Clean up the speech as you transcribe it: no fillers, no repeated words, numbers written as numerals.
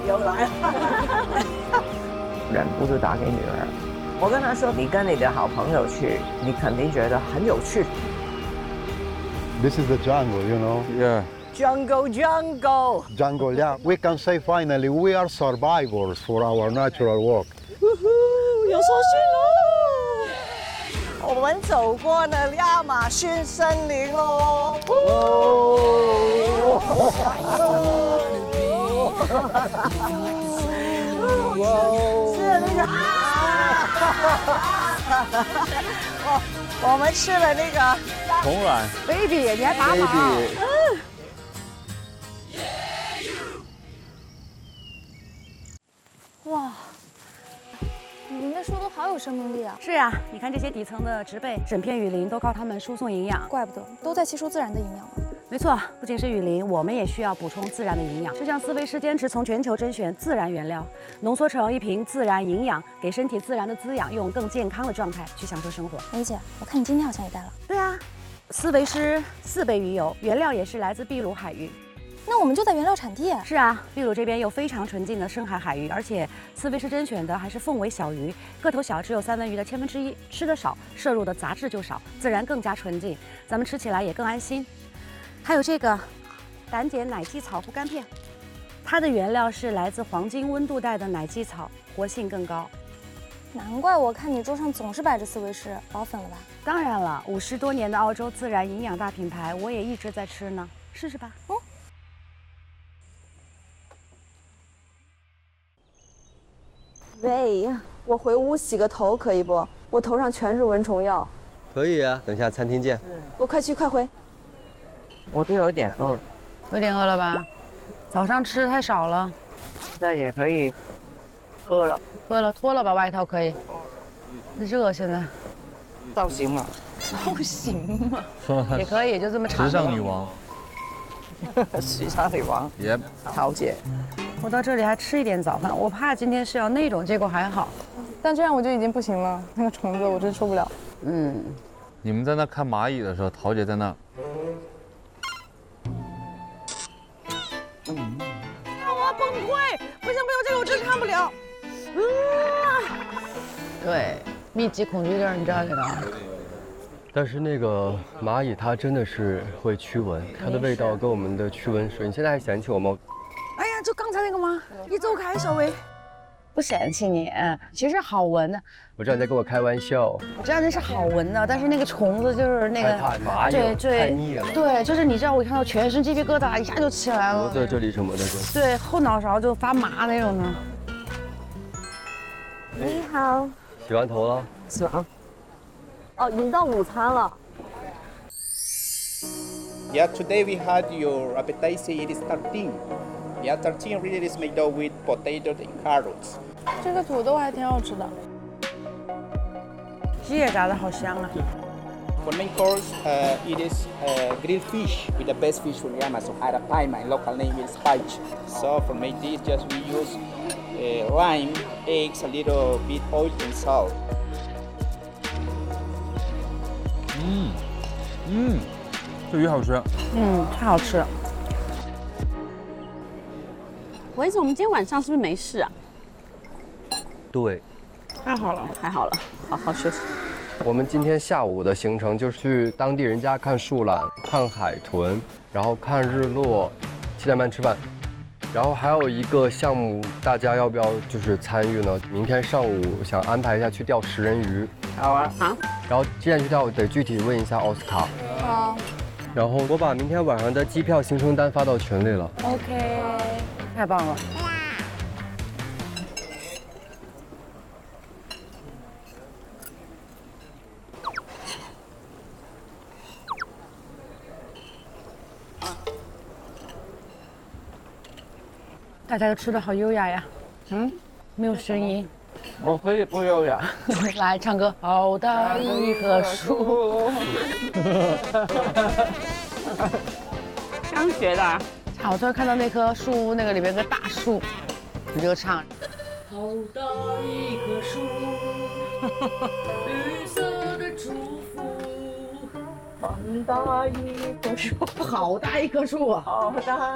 又来了，忍不住打给女儿。我跟她说，你跟你的好朋友去，你肯定觉得很有趣。 This is the jungle, you know. Yeah. Jungle, jungle. Jungle, yeah. We can say finally we are survivors for our natural walk. 有收讯喽！我们走过了亚马逊森林喽！是那个我们吃了那个红卵 baby， 你还拔毛？ baby。 哇，雨林的树都好有生命力啊！ 是啊，你看这些底层的植被，整片雨林都靠它们输送营养。 怪不得都在吸收自然的营养了。 没错，不仅是雨林，我们也需要补充自然的营养。就像思维师坚持从全球甄选自然原料，浓缩成一瓶自然营养，给身体自然的滋养，用更健康的状态去享受生活。 梅姐，我看你今天好像也带了。 对啊，思维师4倍鱼油，原料也是来自秘鲁海域。 那我们就在原料产地。 是啊，秘鲁这边有非常纯净的深海海鱼，而且思维师甄选的还是凤尾小鱼，个头小，只有三文鱼的1/1000，吃的少，摄入的杂质就少，自然更加纯净，咱们吃起来也更安心。还有这个胆碱奶蓟草护肝片，它的原料是来自黄金温度带的奶蓟草，活性更高。 难怪我看你桌上总是摆着思维师，老粉了吧？ 当然了，50多年的澳洲自然营养大品牌，我也一直在吃呢，试试吧。 喂，我回屋洗个头可以不？我头上全是蚊虫药。 可以啊，等下餐厅见。 我快去快回。 我都有点饿， 有点饿了吧？早上吃的太少了。 那也可以喝了。 饿了，脱了吧外套可以。热现在。 造型嘛， 造型嘛，也可以，就这么长。 时尚女王。 时尚女王。 Yep。 桃姐。 我到这里还吃一点早饭，我怕今天是要那种，结果还好。 但这样我就已经不行了，那个虫子我真受不了。 你们在那看蚂蚁的时候，桃姐在那。 我崩溃！不行，这个我真看不了。对，密集恐惧症，你知道这个？ 但是那个蚂蚁它真的是会驱蚊，它的味道跟我们的驱蚊水，你现在还嫌弃我吗？ 哎呀，就刚才那个吗？你走开，小薇。不嫌弃你，其实好闻的。 我知道你在跟我开玩笑。 我知道那是好闻的，但是那个虫子就是那个太蚂蚁了，太腻了。 对，就是你知道，我一看到全身鸡皮疙瘩一下就起来了。 脖子这里什么的就。 对，后脑勺就发麻那种的。 你好。 洗完头了？ 是吧？ 哦，已经到午餐了。 Yeah, today we had your appetizer. It is tartine. Yeah, tartine really is made up with potatoes and carrots. 这个土豆还挺好吃的。 鸡也炸的好香啊。 For main course, it is grilled fish with the best fish from the Amazon. Arapaima, my local name is paiche. So for main dish, just we use lime, eggs, a little bit oil and salt. 这鱼好吃。 太好吃了。 维子，我们今天晚上是不是没事啊？ 对。 太好了，太好了，好好休息。 我们今天下午的行程就是去当地人家看树懒、看海豚，然后看日落，7点半吃饭。然后还有一个项目，大家要不要就是参与呢？明天上午想安排一下去钓食人鱼。 好啊。 好。 然后既然去钓，得具体问一下奥斯卡。 好。 然后我把明天晚上的机票行程单发到群里了。 OK， 太棒了。大家都吃的好优雅呀，没有声音。 我可以不优雅。 来唱歌，好大一棵树。 刚学的。 我突然看到那棵树屋那个里面有个大树，你就唱。好大一棵树，绿色的祝福。 很大一棵树， 好大一棵树啊！ 好大。